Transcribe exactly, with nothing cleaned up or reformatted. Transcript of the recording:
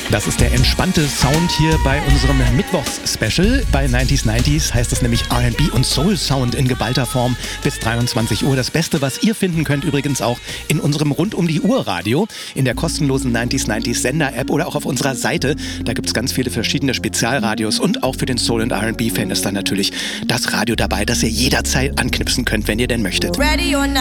Das ist der entspannte Sound hier bei unserem Mittwochs-Special. Bei neunziger neunzig heißt es nämlich R and B und Soul-Sound in geballter Form bis dreiundzwanzig Uhr. Das Beste, was ihr finden könnt, übrigens auch in unserem Rund-um-die-Uhr-Radio, in der kostenlosen neunziger neunzig Sender-App oder auch auf unserer Seite. Da gibt es ganz viele verschiedene Spezialradios und auch für den Soul- und R and B-Fan ist dann natürlich das Radio dabei, das ihr jederzeit anknipsen könnt, wenn ihr denn möchtet.